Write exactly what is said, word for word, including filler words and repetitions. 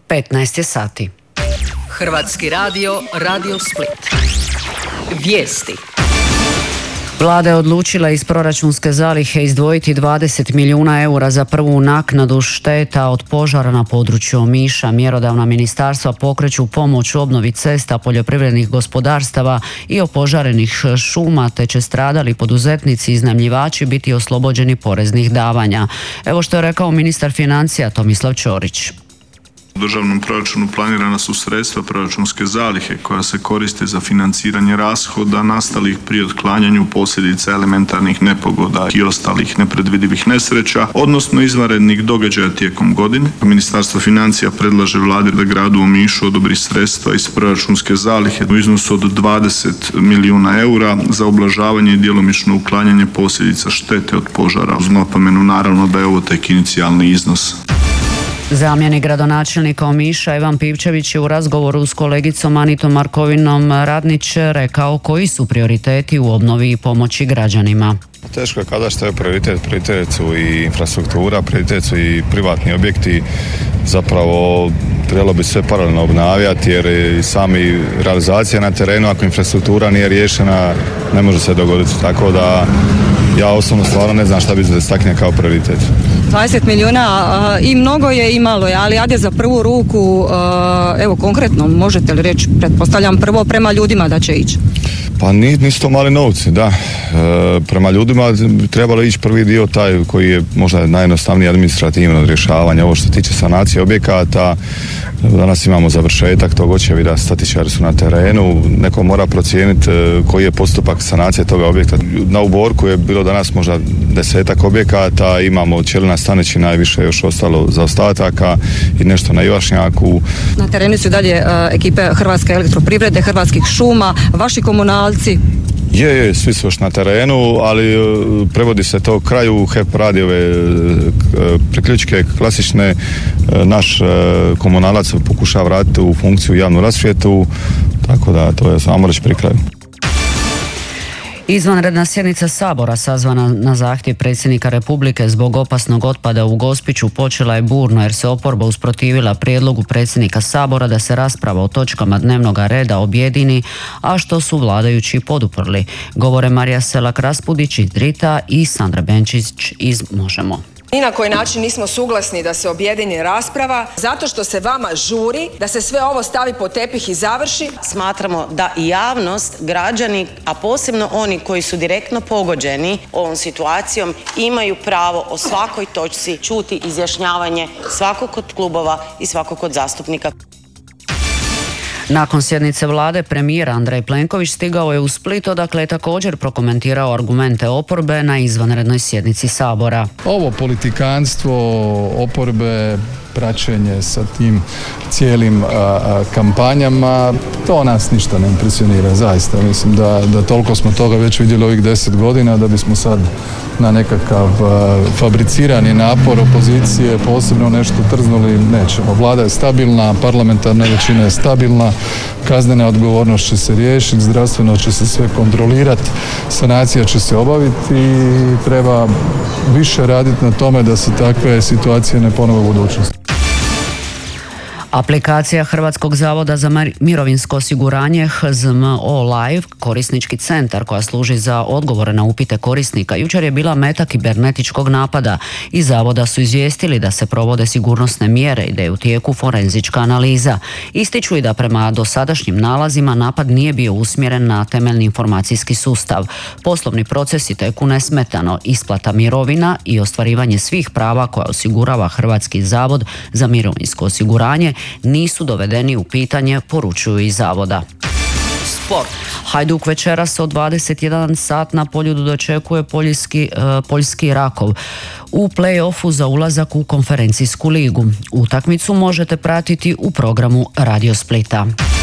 petnaest je sati. Hrvatski radio, Radio Split. Vijesti. Vlada je odlučila iz proračunske zalihe izdvojiti dvadeset milijuna eura za prvu naknadu šteta od požara na području Omiša. Mjerodavna ministarstva pokreću pomoć u obnovi cesta, poljoprivrednih gospodarstava i opožarenih šuma, te će stradali poduzetnici i iznajmljivači biti oslobođeni poreznih davanja. Evo što je rekao ministar financija Tomislav Ćorić. U državnom proračunu planirana su sredstva proračunske zalihe koja se koriste za financiranje rashoda nastalih pri otklanjanju posljedica elementarnih nepogoda i ostalih nepredvidivih nesreća, odnosno izvanrednih događaja tijekom godine. Ministarstvo financija predlaže Vladi da gradu Omišu odobri sredstva iz proračunske zalihe u iznosu od dvadeset milijuna eura za ublažavanje i djelomično uklanjanje posljedica štete od požara. Uz napomenu naravno da je ovo tek inicijalni iznos. Zamjenik gradonačelnika Omiša Ivan Pivčević je u razgovoru s kolegicom Anitom Markovinom Radnić rekao koji su prioriteti u obnovi i pomoći građanima. Teško je kada što je prioritet, prioritet su i infrastruktura, prioritet su i privatni objekti. Zapravo trebalo bi sve paralelno obnavljati jer i sami realizacija na terenu, ako infrastruktura nije riješena, ne može se dogoditi. Tako da ja osobno stvarno ne znam šta bi se stakne kao prioritet. dvadeset milijuna i mnogo je i malo je, ali ajde za prvu ruku, evo konkretno, možete li reći, pretpostavljam prvo prema ljudima da će ići? Pa nisu to mali novci, da. E, prema ljudima trebalo ići prvi dio taj koji je možda najjednostavniji administrativno rješavanje. Ovo što se tiče sanacije objekata, danas imamo završetak tog očevida, statičari su na terenu, neko mora procijeniti koji je postupak sanacije toga objekta. Na Uborku je bilo danas možda desetak objekata, imamo Ćelina Stanići najviše još ostalo zaostataka i nešto na Ivašnjaku. Na terenu su dalje uh, ekipe Hrvatske elektroprivrede, Hrvatskih šuma, vaši komunalci. Je, je, svi su još na terenu, ali uh, prevodi se to kraju. H E P radi ove uh, priključke klasične, uh, naš uh, komunalac pokušava vratiti u funkciju javnu rasvjetu, tako da to je samo reći pri kraju. Izvanredna sjednica Sabora sazvana na zahtjev predsjednika Republike zbog opasnog otpada u Gospiću počela je burno jer se oporba usprotivila prijedlogu predsjednika Sabora da se rasprava o točkama dnevnog reda objedini, a što su vladajući poduprli. Govore Marija Selak-Raspudić iz Drita i Sandra Benčić iz Možemo. Ni na koji način nismo suglasni da se objedini rasprava, zato što se vama žuri da se sve ovo stavi pod tepih i završi. Smatramo da i javnost, građani, a posebno oni koji su direktno pogođeni ovom situacijom, imaju pravo o svakoj točci čuti izjašnjavanje svakog od klubova i svakog od zastupnika. Nakon sjednice vlade premijer Andrej Plenković stigao je u Split, odakle je također prokomentirao argumente oporbe na izvanrednoj sjednici Sabora. Ovo politikanstvo oporbe, praćenje sa tim cijelim a, a, kampanjama, to nas ništa ne impresionira, zaista. Mislim da, da toliko smo toga već vidjeli ovih deset godina da bismo sad na nekakav a, fabricirani napor opozicije posebno nešto trznuli nećemo. Vlada je stabilna, parlamentarna većina je stabilna, kaznena odgovornost će se riješiti, zdravstveno će se sve kontrolirati, sanacija će se obaviti i treba više raditi na tome da se takve situacije ne ponove u budućnosti. Aplikacija Hrvatskog zavoda za mirovinsko osiguranje H Z M O Live, korisnički centar koja služi za odgovore na upite korisnika, jučer je bila meta kibernetičkog napada i zavoda su izvijestili da se provode sigurnosne mjere i da je u tijeku forenzička analiza. Ističu i da prema dosadašnjim nalazima napad nije bio usmjeren na temeljni informacijski sustav. Poslovni procesi teku nesmetano, isplata mirovina i ostvarivanje svih prava koja osigurava Hrvatski zavod za mirovinsko osiguranje nisu dovedeni u pitanje, poručuju iz zavoda. Sport. Hajduk večeras od dvadeset jedan sat na Poljudu dočekuje poljski, uh, poljski Rakov u play-offu za ulazak u konferencijsku ligu. Utakmicu možete pratiti u programu Radio Splita.